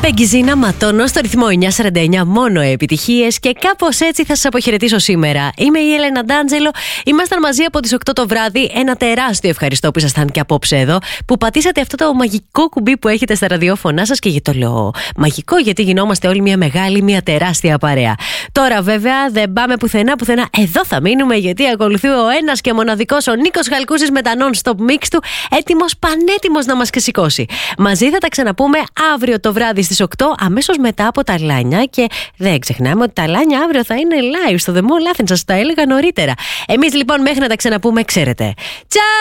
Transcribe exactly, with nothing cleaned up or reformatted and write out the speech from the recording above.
Πεγκιζίνα Ματώνω στο ρυθμό εννιά σαράντα εννιά, μόνο επιτυχίες, και κάπως έτσι θα σας αποχαιρετήσω σήμερα. Είμαι η Έλενα Ντάντζελο. Ήμασταν μαζί από τις οκτώ το βράδυ. Ένα τεράστιο ευχαριστώ που ήσασταν και απόψε εδώ, που πατήσατε αυτό το μαγικό κουμπί που έχετε στα ραδιόφωνά σας. Και γιατί το λέω μαγικό, γιατί γινόμαστε όλοι μια μεγάλη, μια τεράστια παρέα. Τώρα βέβαια δεν πάμε πουθενά, πουθενά. Εδώ θα μείνουμε, γιατί ακολουθεί ο ένας και μοναδικός, ο Νίκος Χαλκούσης, με τα non-stop mix του, έτοιμος, πανέτοιμος να μας ξεσηκώσει. Μαζί θα τα ξαναπούμε αύριο το βράδυ στις οκτώ, αμέσως μετά από τα Λάνια. Και δεν ξεχνάμε ότι τα Λάνια αύριο θα είναι live στο The Mall Athens. Σας τα έλεγα νωρίτερα. Εμείς λοιπόν μέχρι να τα ξαναπούμε, ξέρετε. Τσάου!